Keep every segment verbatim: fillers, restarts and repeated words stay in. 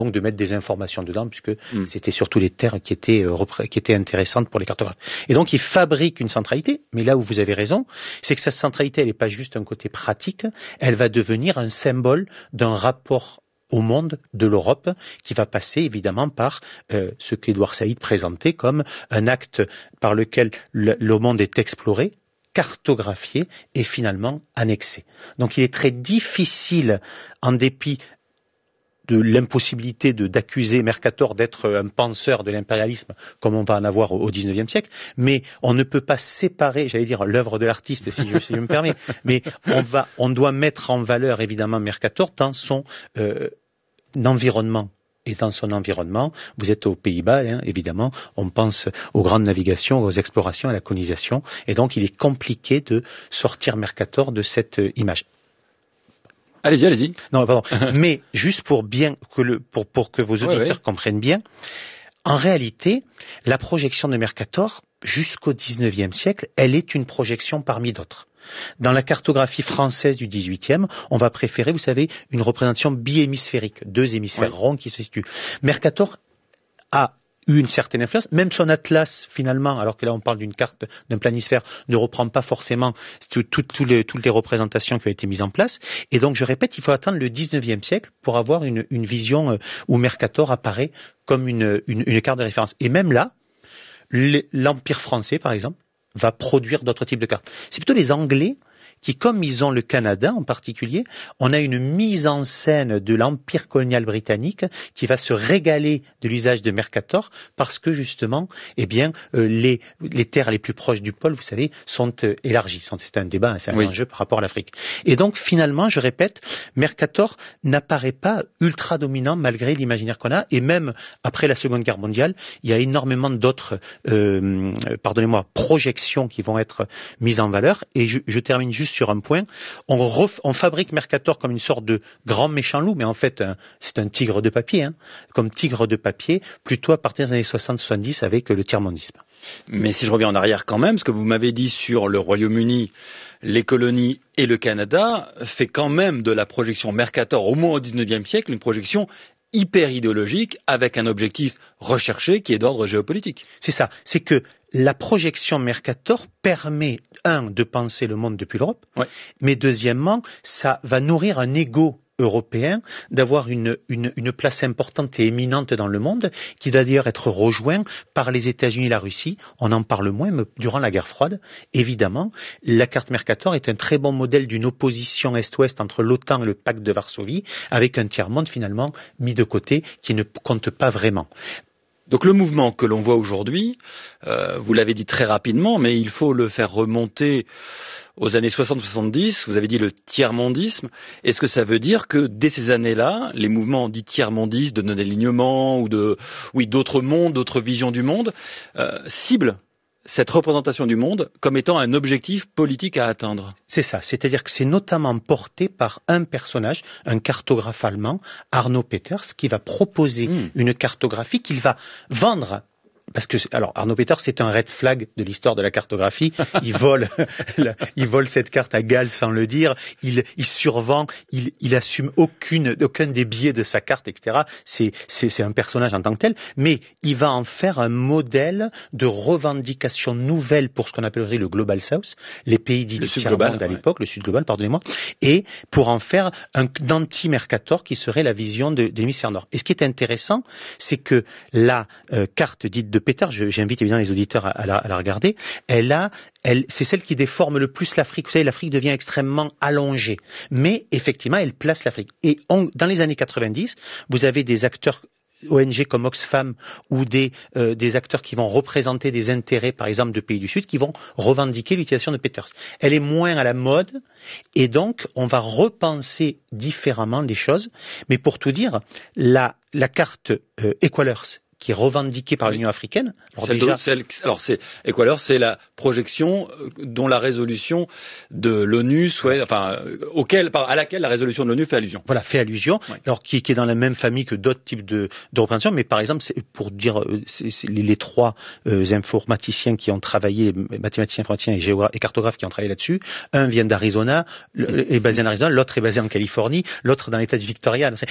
donc de mettre des informations dedans, puisque mmh. c'était surtout les terres qui étaient, euh, qui étaient intéressantes pour les cartographes. Et donc, ils fabriquent une centralité, mais là où vous avez raison, c'est que cette centralité, elle n'est pas juste un côté pratique, elle va devenir un symbole d'un rapport au monde de l'Europe, qui va passer évidemment par euh, ce qu'Édouard Saïd présentait comme un acte par lequel le, le monde est exploré, cartographié et finalement annexé. Donc, il est très difficile, en dépit de l'impossibilité de, d'accuser Mercator d'être un penseur de l'impérialisme comme on va en avoir au dix-neuvième siècle, mais on ne peut pas séparer, j'allais dire, l'œuvre de l'artiste, si je, si je me permets, mais on, va, on doit mettre en valeur évidemment Mercator dans son euh, environnement. Et dans son environnement, vous êtes aux Pays-Bas, hein, évidemment, on pense aux grandes navigations, aux explorations, à la colonisation, et donc il est compliqué de sortir Mercator de cette euh, image. Allez-y, allez-y. Non, pardon. Mais juste pour bien que le, pour, pour que vos auditeurs ouais, ouais. comprennent bien, en réalité, la projection de Mercator, jusqu'au dix-neuvième siècle, elle est une projection parmi d'autres. Dans la cartographie française du dix-huitième, on va préférer, vous savez, une représentation bihémisphérique, deux hémisphères oui. ronds qui se situent. Mercator a eu une certaine influence, même son atlas finalement, alors que là on parle d'une carte d'un planisphère, ne reprend pas forcément tout, tout, tout les, toutes les représentations qui ont été mises en place, et donc je répète, il faut attendre le dix-neuvième siècle pour avoir une, une vision où Mercator apparaît comme une, une, une carte de référence. Et même là, l'Empire français par exemple va produire d'autres types de cartes. C'est plutôt les Anglais qui, comme ils ont le Canada en particulier, on a une mise en scène de l'Empire colonial britannique qui va se régaler de l'usage de Mercator parce que justement, eh bien, euh, les, les terres les plus proches du pôle, vous savez, sont euh, élargies. C'est un débat, c'est un oui. enjeu par rapport à l'Afrique. Et donc, finalement, je répète, Mercator n'apparaît pas ultra dominant malgré l'imaginaire qu'on a. Et même après la Seconde Guerre mondiale, il y a énormément d'autres, euh, pardonnez-moi, projections qui vont être mises en valeur. Et je, je termine juste sur un point, on, ref, on fabrique Mercator comme une sorte de grand méchant loup, mais en fait, un, c'est un tigre de papier, hein, comme tigre de papier, plutôt à partir des années soixante soixante-dix avec le tiers-mondisme. Mais si je reviens en arrière quand même, ce que vous m'avez dit sur le Royaume-Uni, les colonies et le Canada, fait quand même de la projection Mercator, au moins au dix-neuvième siècle, une projection hyper idéologique avec un objectif recherché qui est d'ordre géopolitique. C'est ça, c'est que la projection Mercator permet, un, de penser le monde depuis l'Europe, ouais. mais deuxièmement, ça va nourrir un ego européen, d'avoir une, une, une place importante et éminente dans le monde, qui va d'ailleurs être rejoint par les États-Unis et la Russie. On en parle moins, mais durant la guerre froide, évidemment, la carte Mercator est un très bon modèle d'une opposition Est-Ouest entre l'OTAN et le pacte de Varsovie, avec un tiers-monde finalement mis de côté, qui ne compte pas vraiment. Donc le mouvement que l'on voit aujourd'hui, euh, vous l'avez dit très rapidement, mais il faut le faire remonter aux années soixante soixante-dix, vous avez dit le tiers-mondisme. Est-ce que ça veut dire que dès ces années-là, les mouvements dits tiers-mondistes, de non-alignement ou de, oui, d'autres mondes, d'autres visions du monde, euh, ciblent cette représentation du monde comme étant un objectif politique à atteindre? C'est ça, c'est-à-dire que c'est notamment porté par un personnage, un cartographe allemand, Arno Peters, qui va proposer mmh. une cartographie qu'il va vendre. Parce que, alors, Arno Peters, c'est un red flag de l'histoire de la cartographie. Il vole, il vole cette carte à Gall sans le dire. Il, il survend. Il, il assume aucune, aucun des biais de sa carte, et cetera. C'est, c'est, c'est un personnage en tant que tel. Mais il va en faire un modèle de revendication nouvelle pour ce qu'on appellerait le Global South, les pays dits du tiers-monde à l'époque, ouais. le Sud global, pardonnez-moi. Et pour en faire un anti-Mercator qui serait la vision de, de l'hémisphère nord. Et ce qui est intéressant, c'est que la euh, carte dite de Peters, je, j'invite évidemment les auditeurs à, à, la, à la regarder, elle a, elle, c'est celle qui déforme le plus l'Afrique. Vous savez, l'Afrique devient extrêmement allongée. Mais effectivement, elle place l'Afrique. Et on, dans les années quatre-vingt-dix, vous avez des acteurs O N G comme Oxfam ou des, euh, des acteurs qui vont représenter des intérêts, par exemple, de pays du Sud, qui vont revendiquer l'utilisation de Peters. Elle est moins à la mode et donc on va repenser différemment les choses. Mais pour tout dire, la, la carte euh, Equalers, qui est revendiquée par oui. l'Union africaine. Alors, celle déjà... de, celle, alors c'est Equalers, c'est la projection dont la résolution de l'ONU souhaite, enfin, auquel, à laquelle la résolution de l'ONU fait allusion. Voilà, fait allusion. Oui. Alors qui, qui est dans la même famille que d'autres types de, de représentations, mais par exemple, c'est pour dire c'est, c'est les, les trois euh, informaticiens qui ont travaillé, mathématiciens, informaticiens et, géographes, et cartographes qui ont travaillé là-dessus. Un vient d'Arizona, oui. est basé en Arizona, l'autre est basé en Californie, l'autre dans l'État du Victoria. C'est,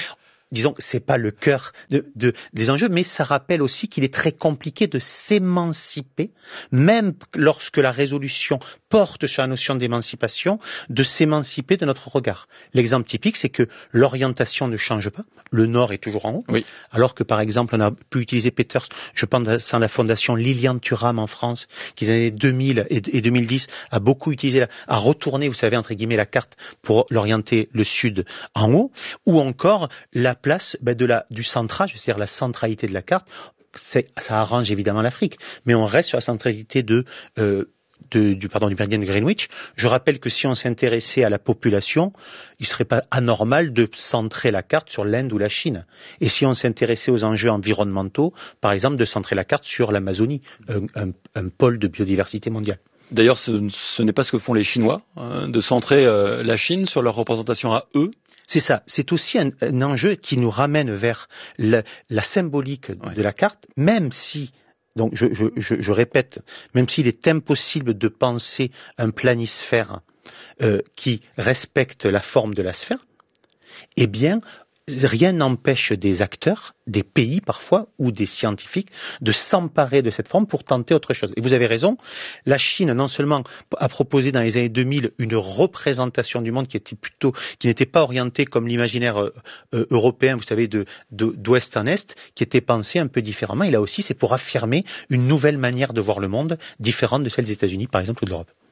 disons, c'est pas le cœur de, de, des enjeux, mais ça rappelle aussi qu'il est très compliqué de s'émanciper, même lorsque la résolution porte sur la notion d'émancipation, de s'émanciper de notre regard. L'exemple typique, c'est que l'orientation ne change pas. Le Nord est toujours en haut. Oui. Alors que, par exemple, on a pu utiliser Peters, je pense à la fondation Liliane Thuram en France, qui dans les années deux mille et deux mille dix a beaucoup utilisé, la, a retourné, vous savez, entre guillemets, la carte pour l'orienter le Sud en haut, ou encore la place ben, de la, du centrage, c'est-à-dire la centralité de la carte. C'est, ça arrange évidemment l'Afrique, mais on reste sur la centralité de... Euh, De, du, pardon, du méridien de Greenwich. Je rappelle que si on s'intéressait à la population, il ne serait pas anormal de centrer la carte sur l'Inde ou la Chine. Et si on s'intéressait aux enjeux environnementaux, par exemple, de centrer la carte sur l'Amazonie, un, un, un pôle de biodiversité mondiale. D'ailleurs, ce, ce n'est pas ce que font les Chinois, hein, de centrer euh, la Chine sur leur représentation à eux. C'est ça. C'est aussi un, un enjeu qui nous ramène vers la, la symbolique ouais. de la carte, même si... Donc, je, je, je, je répète, même s'il est impossible de penser un planisphère euh, qui respecte la forme de la sphère, eh bien, rien n'empêche des acteurs, des pays parfois, ou des scientifiques, de s'emparer de cette forme pour tenter autre chose. Et vous avez raison, la Chine, non seulement a proposé dans les années deux mille une représentation du monde qui était plutôt, qui n'était pas orientée comme l'imaginaire euh, euh, européen, vous savez, de, de, d'ouest en est, qui était pensée un peu différemment. Et là aussi, c'est pour affirmer une nouvelle manière de voir le monde, différente de celle des États-Unis, par exemple, ou de l'Europe.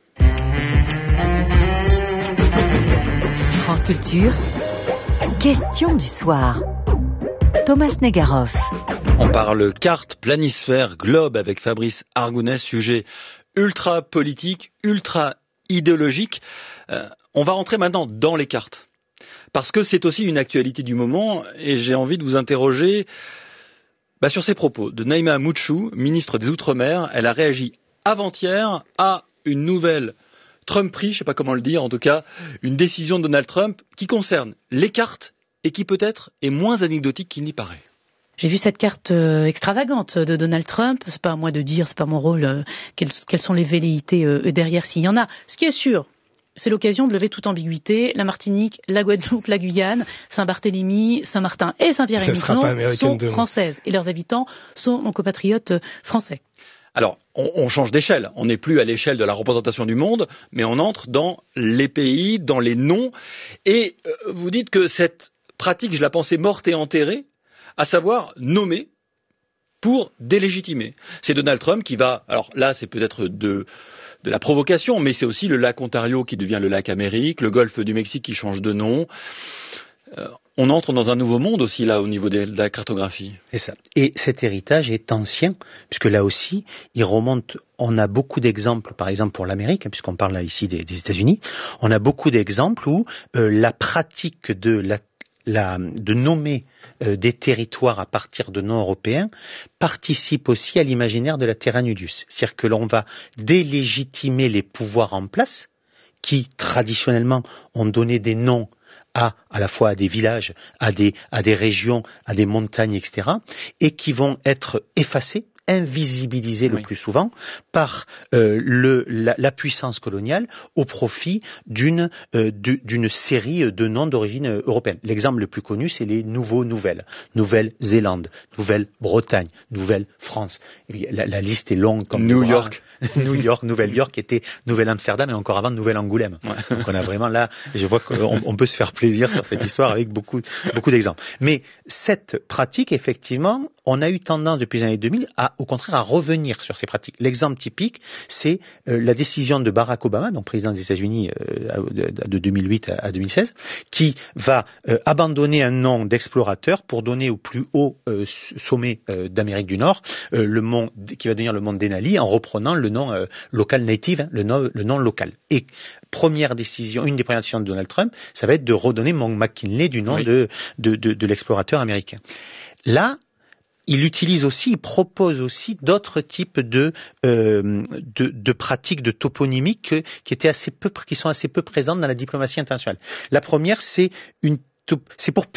France Culture. Question du soir. Thomas Negaroff. On parle carte, planisphère, globe avec Fabrice Argounès, sujet ultra politique, ultra idéologique. Euh, on va rentrer maintenant dans les cartes. Parce que c'est aussi une actualité du moment et j'ai envie de vous interroger bah, sur ces propos de Naïma Mouchou, ministre des Outre-mer. Elle a réagi avant-hier à une nouvelle Trumperie, je ne sais pas comment le dire, en tout cas, une décision de Donald Trump qui concerne les cartes et qui peut-être est moins anecdotique qu'il n'y paraît. J'ai vu cette carte euh, extravagante de Donald Trump. C'est pas à moi de dire, c'est pas mon rôle. Euh, quelles, quelles sont les velléités euh, derrière, s'il y en a. Ce qui est sûr, c'est l'occasion de lever toute ambiguïté. La Martinique, la Guadeloupe, la Guyane, Saint-Barthélemy, Saint-Martin et Saint-Pierre-et-Miquelon sont françaises et leurs habitants sont nos compatriotes français. Alors, on, on change d'échelle. On n'est plus à l'échelle de la représentation du monde, mais on entre dans les pays, dans les noms. Et euh, vous dites que cette pratique, je la pensais morte et enterrée, à savoir nommer pour délégitimer. C'est Donald Trump qui va... Alors là, c'est peut-être de, de la provocation, mais c'est aussi le lac Ontario qui devient le lac Amérique, le golfe du Mexique qui change de nom. Euh, on entre dans un nouveau monde aussi, là, au niveau de la cartographie. C'est ça. Et cet héritage est ancien, puisque là aussi, il remonte... On a beaucoup d'exemples, par exemple pour l'Amérique, puisqu'on parle là ici des, des États-Unis, on a beaucoup d'exemples où euh, la pratique de, la, la, de nommer euh, des territoires à partir de noms européens participe aussi à l'imaginaire de la terra nullius. C'est-à-dire que l'on va délégitimer les pouvoirs en place, qui traditionnellement ont donné des noms à, à la fois à des villages, à des, à des régions, à des montagnes, et cetera, et qui vont être effacés, invisibilisés le oui. plus souvent par euh, le, la, la puissance coloniale au profit d'une, euh, de, d'une série de noms d'origine européenne. L'exemple le plus connu, c'est les nouveaux nouvelles. Nouvelle-Zélande, Nouvelle-Bretagne, Nouvelle-France. La, la liste est longue. Comme New York. New York, Nouvelle-York était Nouvelle-Amsterdam et encore avant Nouvelle-Angoulême. Ouais. Donc on a vraiment là, je vois qu'on on peut se faire plaisir sur cette histoire avec beaucoup, beaucoup d'exemples. Mais cette pratique, effectivement, on a eu tendance depuis les années deux mille à, au contraire, à revenir sur ces pratiques. L'exemple typique, c'est euh, la décision de Barack Obama, donc président des États-Unis euh, de, de deux mille huit à deux mille seize, qui va euh, abandonner un nom d'explorateur pour donner au plus haut euh, sommet euh, d'Amérique du Nord euh, le mont qui va devenir le mont Denali en reprenant le nom euh, local native, hein, le, nom, le nom local. Et première décision, une des premières décisions de Donald Trump, ça va être de redonner Mont McKinley du nom oui. de, de, de, de l'explorateur américain. Là, il utilise aussi, il propose aussi d'autres types de, euh, de, de pratiques de toponymie que, qui étaient assez peu, qui sont assez peu présentes dans la diplomatie internationale. La première, c'est une, c'est pour punir.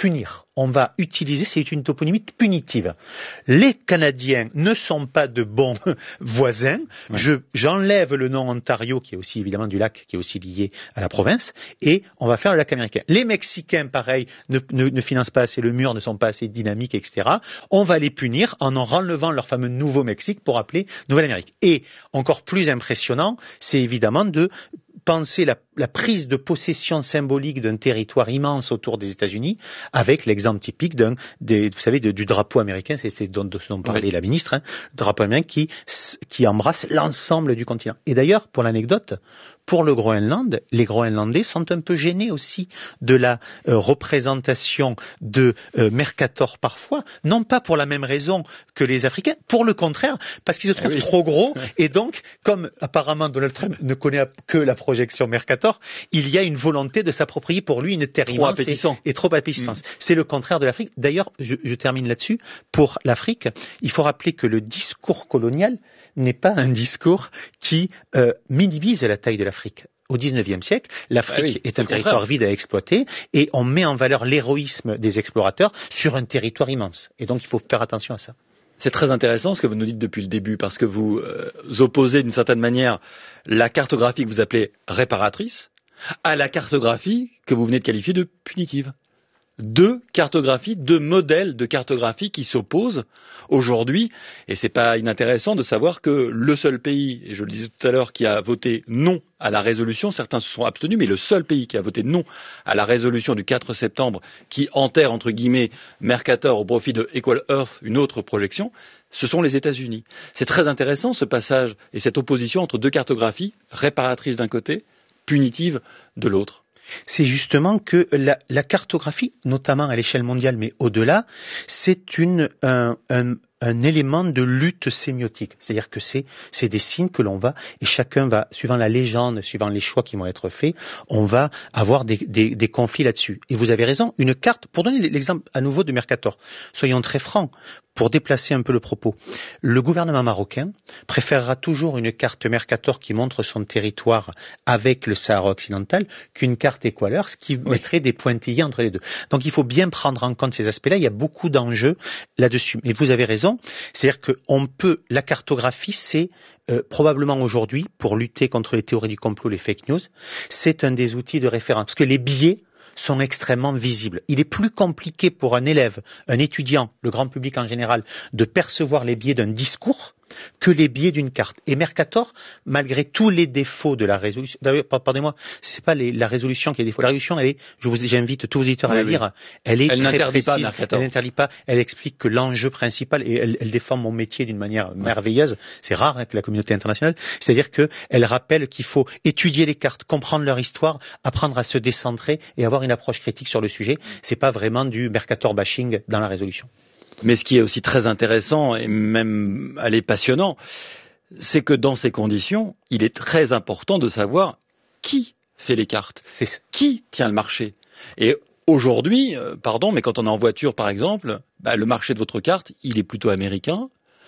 on va utiliser, c'est une toponymie punitive. Les Canadiens ne sont pas de bons voisins. Ouais. Je, j'enlève le nom Ontario, qui est aussi évidemment du lac, qui est aussi lié à la province, et on va faire le lac américain. Les Mexicains, pareil, ne, ne, ne financent pas assez le mur, ne sont pas assez dynamiques, et cetera. On va les punir en en enlevant leur fameux Nouveau-Mexique pour appeler Nouvelle-Amérique. Et encore plus impressionnant, c'est évidemment de penser la, la prise de possession symbolique d'un territoire immense autour des États-Unis, avec l'exemple typique d'un, des, vous savez, de, du drapeau américain, c'est, c'est dont, de ce dont parlait oui. la ministre, hein, le drapeau américain qui, qui embrasse l'ensemble du continent. Et d'ailleurs, pour l'anecdote, pour le Groenland, les Groenlandais sont un peu gênés aussi de la euh, représentation de euh, Mercator parfois, non pas pour la même raison que les Africains, pour le contraire, parce qu'ils se trouvent ah oui. trop gros, et donc, comme apparemment Donald Trump ne connaît que la projection Mercator, il y a une volonté de s'approprier pour lui une terre immense et, et trop appétissante. Mmh. C'est le contraire de l'Afrique. D'ailleurs, je, je termine là-dessus, pour l'Afrique, il faut rappeler que le discours colonial n'est pas un discours qui euh, minimise la taille de l'Afrique. Au dix-neuvième siècle, l'Afrique ah oui, est un territoire contraire. vide à exploiter et on met en valeur l'héroïsme des explorateurs sur un territoire immense. Et donc, il faut faire attention à ça. C'est très intéressant ce que vous nous dites depuis le début, parce que vous euh, opposez d'une certaine manière la cartographie que vous appelez réparatrice à la cartographie que vous venez de qualifier de punitive. Deux cartographies, deux modèles de cartographie qui s'opposent aujourd'hui, et c'est pas inintéressant de savoir que le seul pays, et je le disais tout à l'heure, qui a voté non à la résolution, certains se sont abstenus, mais le seul pays qui a voté non à la résolution du quatre septembre, qui enterre entre guillemets Mercator au profit de Equal Earth, une autre projection, ce sont les États-Unis. C'est très intéressant ce passage et cette opposition entre deux cartographies, réparatrices d'un côté, punitives de l'autre. C'est justement que la, la cartographie, notamment à l'échelle mondiale, mais au-delà, c'est une, un, un, un élément de lutte sémiotique. C'est-à-dire que c'est, c'est des signes que l'on va, et chacun va, suivant la légende, suivant les choix qui vont être faits, on va avoir des, des, des conflits là-dessus. Et vous avez raison, une carte, pour donner l'exemple à nouveau de Mercator, soyons très francs, pour déplacer un peu le propos, le gouvernement marocain préférera toujours une carte Mercator qui montre son territoire avec le Sahara occidental qu'une carte Equal Earth qui oui. mettrait des pointillés entre les deux. Donc il faut bien prendre en compte ces aspects-là, il y a beaucoup d'enjeux là-dessus. Mais vous avez raison, c'est-à-dire qu'on peut, la cartographie, c'est euh, probablement aujourd'hui, pour lutter contre les théories du complot, les fake news, c'est un des outils de référence. Parce que les biais sont extrêmement visibles. Il est plus compliqué pour un élève, un étudiant, le grand public en général, de percevoir les biais d'un discours que les biais d'une carte. Et Mercator, malgré tous les défauts de la résolution, d'ailleurs, pardonnez-moi, c'est pas les, la résolution qui a des défauts. La résolution, elle est, je vous, j'invite tous vos auditeurs oui, à la lire, oui. elle est elle très précise. Pas, Mercator. Elle n'interdit pas, elle explique que l'enjeu principal, et elle, elle défend mon métier d'une manière merveilleuse, c'est rare hein, que la communauté internationale, c'est-à-dire qu'elle rappelle qu'il faut étudier les cartes, comprendre leur histoire, apprendre à se décentrer et avoir une approche critique sur le sujet. C'est pas vraiment du Mercator bashing dans la résolution. Mais ce qui est aussi très intéressant et même allez, passionnant, c'est que dans ces conditions, il est très important de savoir qui fait les cartes, qui tient le marché. Et aujourd'hui, euh, pardon, mais quand on est en voiture par exemple, bah, le marché de votre carte, il est plutôt américain.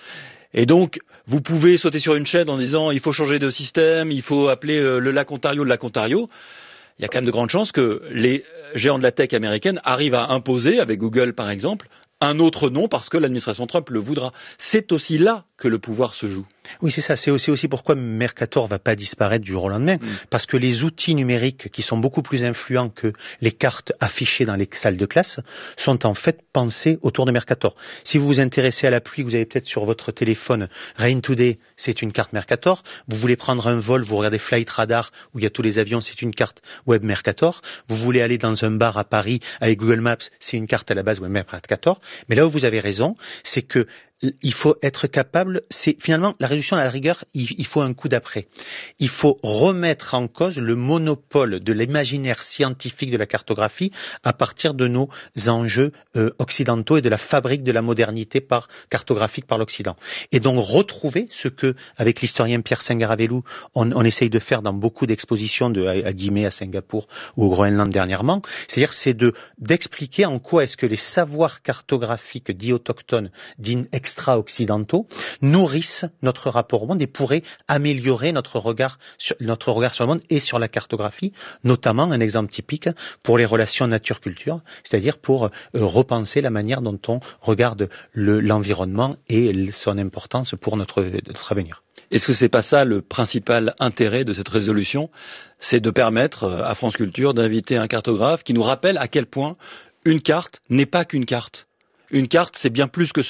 Et donc, vous pouvez sauter sur une chaîne en disant il faut changer de système, il faut appeler euh, le lac Ontario le lac Ontario. Il y a quand même de grandes chances que les géants de la tech américaine arrivent à imposer, avec Google par exemple, un autre nom parce que l'administration Trump le voudra. C'est aussi là que le pouvoir se joue. Oui, c'est ça. C'est aussi, aussi pourquoi Mercator va pas disparaître du jour au lendemain. Mmh. Parce que les outils numériques qui sont beaucoup plus influents que les cartes affichées dans les salles de classe sont en fait pensés autour de Mercator. Si vous vous intéressez à la pluie, vous avez peut-être sur votre téléphone Rain Today, c'est une carte Mercator. Vous voulez prendre un vol, vous regardez Flight Radar où il y a tous les avions, c'est une carte Web Mercator. Vous voulez aller dans un bar à Paris avec Google Maps, c'est une carte à la base Web Mercator. Mais là où vous avez raison, c'est que il faut être capable, c'est finalement la résolution à la rigueur, il, il faut un coup d'après. Il faut remettre en cause le monopole de l'imaginaire scientifique de la cartographie à partir de nos enjeux euh, occidentaux et de la fabrique de la modernité par cartographique par l'Occident. Et donc retrouver ce que, avec l'historien Pierre Sengaravelou, on, on essaye de faire dans beaucoup d'expositions de, à, à Guimet, à Singapour ou au Groenland dernièrement, c'est-à-dire c'est de d'expliquer en quoi est-ce que les savoirs cartographiques dits autochtones, dits extra-occidentaux nourrissent notre rapport au monde et pourraient améliorer notre regard sur, notre regard sur le monde et sur la cartographie, notamment un exemple typique pour les relations nature-culture, c'est-à-dire pour euh, repenser la manière dont on regarde le, l'environnement et son importance pour notre, notre avenir. Est-ce que c'est pas ça le principal intérêt de cette résolution? C'est de permettre à France Culture d'inviter un cartographe qui nous rappelle à quel point une carte n'est pas qu'une carte. Une carte, c'est bien plus que